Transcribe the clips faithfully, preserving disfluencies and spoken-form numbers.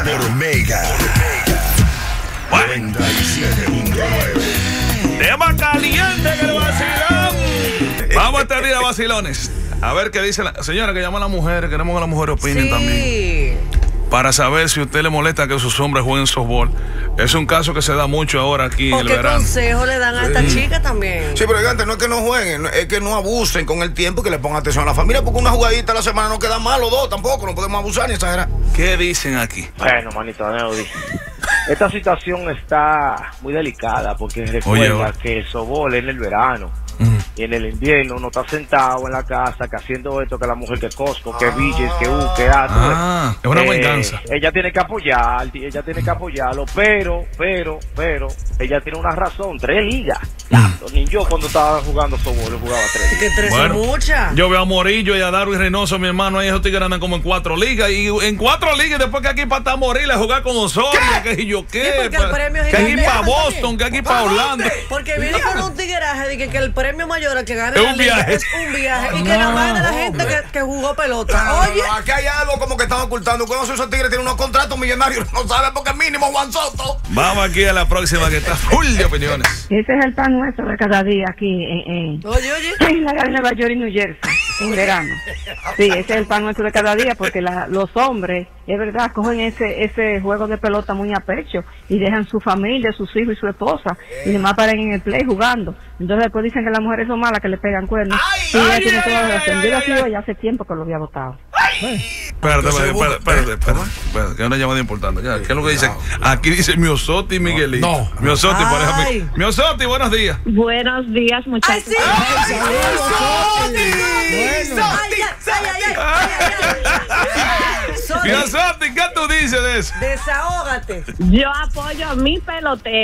Por Mega. noventa y siete punto nueve. Tema caliente que el vacilón. Vamos a tener a vacilones. A ver qué dice la señora que llama a la mujer. Queremos que las mujeres opinen sí. también. Para saber si a usted le molesta que sus hombres jueguen softball. Es un caso que se da mucho ahora aquí ¿O en el qué verano. consejo le dan a esta chica también? Sí, pero gigante, no es que no jueguen, es que no abusen con el tiempo y que le pongan atención a la familia, porque una jugadita a la semana no queda mal, los dos tampoco, no podemos abusar ni exagerar. ¿Qué dicen aquí? Bueno, manito, Neudi, esta situación está muy delicada porque recuerda Oye, que el softball es en el verano. Mm. Y en el invierno uno está sentado en la casa que haciendo esto, que la mujer que Costco, que Villes, que U, que A. Ah, es una eh, venganza. Ella tiene que apoyar, ella tiene que apoyarlo, pero, pero, pero, ella tiene una razón, tres ligas. Mm. Ni yo cuando estaba jugando softball jugaba tres ligas. Que tres bueno, son muchas. Yo veo a Morillo y a Darwin Reynoso, mi hermano, ahí esos tigres andan como en cuatro ligas, y en cuatro ligas, después que aquí para estar Morillo a jugar con nosotros, que yo qué, sí, el premio que aquí para Boston, que aquí para Orlando. Porque viene con un tigueraje de que, que el premio mayor al que gane es la un liga viaje. es un viaje y que no, nada más de la gente que, que jugó pelota. No, Oye, no, no, aquí hay algo como que están ocultando. Cuando esos tigres tienen unos contratos millonarios, no saben porque mínimo Juan Soto. Vamos aquí a la próxima que está full de opiniones. Ese es el pan nuestro de cada día aquí en, en, oye, oye. en la de Nueva York y New Jersey, en verano. Sí, ese es el pan nuestro de cada día porque la, los hombres, es verdad, cogen ese ese juego de pelota muy a pecho y dejan su familia, sus hijos y su esposa y demás paran en el play jugando. Entonces después dicen que las mujeres son malas, que le pegan cuernos. Sí, ella tiene toda la razón. Yo lo sigo ya hace tiempo que lo había votado. Espérate, espérate, espérate, espérate, que es una llamada importante. Ya, ¿qué es lo que dicen? Aquí dice Miosotti y Miguelito. No. Miosotti, por ejemplo. Miosotti, buenos días. Buenos días, muchachos. ¡Ay, sí! ¡Ay, Miosotti! Miosotti, ¿qué tú dices de eso? Desahógate. Yo apoyo a mi pelotero.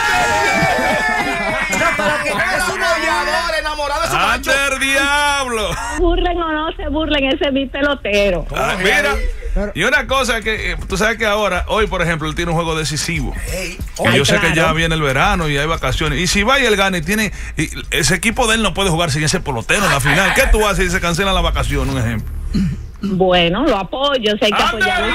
No, pero que es un apoyador enamorado de su macho. ¡Ante el diablo! Burlen o no se burlen, ese es mi pelotero. Ah, mira, y una cosa que eh, tú sabes que ahora, hoy por ejemplo, él tiene un juego decisivo. Hey, oh, y yo sé claro. que ya viene el verano y hay vacaciones. Y si va y él gana y tiene, y ese equipo de él no puede jugar sin ese pelotero en la final. ¿Qué tú haces si se cancela la vacación? Un ejemplo. Bueno, lo apoyo, o sea, hay que apoyarlo.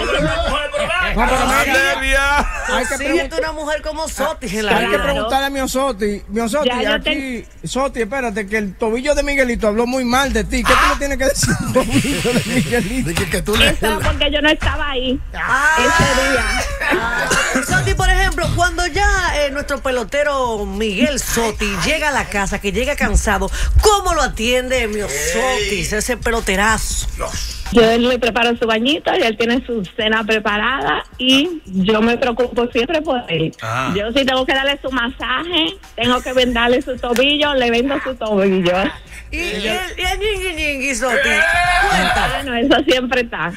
Hay que preguntar una mujer como Sotti. Hay que preguntarle a Miosotti. Miosotti, aquí, Sotti, espérate, que el tobillo de Miguelito habló muy mal de ti. ¿Qué tú le tienes que decir al tobillo de Miguelito? Que, que tú le... Eso porque yo no estaba ahí ah, ese día. Ah, Sotti, por ejemplo, cuando ya eh, nuestro pelotero Miguel Sotti llega a la casa, que llega cansado, ¿cómo lo atiende Miosotti, ese peloterazo? Yo le preparo su bañito y él tiene su cena preparada y yo me preocupo siempre por él. Ah. Yo si tengo que darle su masaje, tengo que vendarle su tobillo, le vendo su tobillo. Y, y, y el, y el ñingui ñingui, Sotti. Cuenta. Bueno, eso siempre está.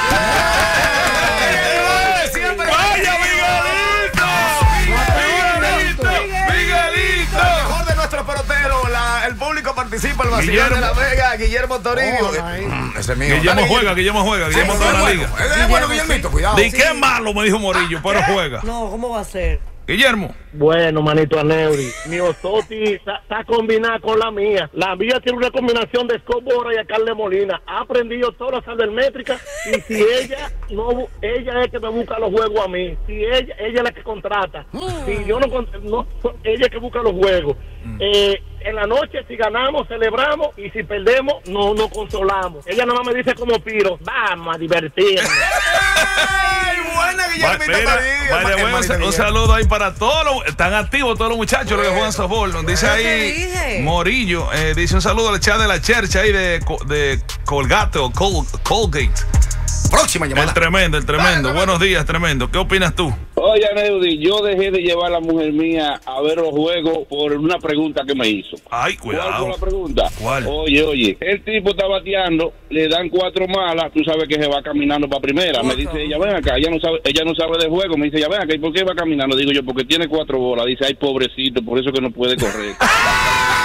Siempre. ¡Vaya, Miguelito! ¡Miguelito! ¡Miguelito! Lo mejor de nuestro pelotero, la, el público participa, el vacilón de La Vega, Guillermo Toribio. Oh, ese es mío. Guillermo Dale, juega, Guillermo juega, Guillermo sí, toda la liga. Es bueno, Guillermito, cuidado. ¿De qué malo me dijo Morillo? Pero juega. No, ¿cómo va a ser? Guillermo. Bueno, manito Aneuri, Miosotti está combinada con la mía. La mía tiene una combinación de Scott Bora y a Carle Molina. Ha aprendido todas las sabermétricas y si ella no, ella es que me busca los juegos a mí. Si ella, ella es la que contrata. Si yo no, no ella es que busca los juegos. Eh, en la noche si ganamos celebramos y si perdemos no nos consolamos. Ella nada más me dice como Piro, vamos a divertirnos. Ay, buena Guillermito. Vale, bueno, un saludo ahí para todos los, están activos todos los muchachos los que juegan softball. Nos dice ahí Morillo, eh, dice un saludo al chat de la Chercha ahí de, de Colgate o Col, Colgate. Próxima llamada. El tremendo, el tremendo. Buenos días, tremendo. ¿Qué opinas tú? Oye, Neudi, yo dejé de llevar a la mujer mía a ver los juegos por una pregunta que me hizo. Ay, cuidado. ¿Cuál fue la pregunta? ¿Cuál? Oye, oye, el tipo está bateando, le dan cuatro malas, tú sabes que se va caminando para primera. Me dice ella, ven acá, ella no sabe, ella no sabe de juego. Me dice ella, ven acá, ¿y por qué va caminando? Digo yo, porque tiene cuatro bolas. Dice, ay, pobrecito, por eso que no puede correr.